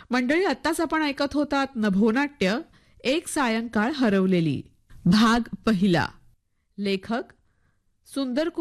मंडळी, आत्ताच आपण ऐकत होतात नभोनाट्य एक सायंकाळ हरवलेली भाग पहिला. लेखक सुंदर